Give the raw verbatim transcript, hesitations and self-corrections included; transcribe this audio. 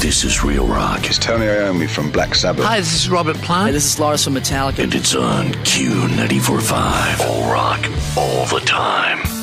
This is Real Rock. It's Tony Iommi from Black Sabbath. Hi, this is Robert Plant. Hey, this is Lars from Metallica. And it's on Q ninety-four point five. All rock, all the time.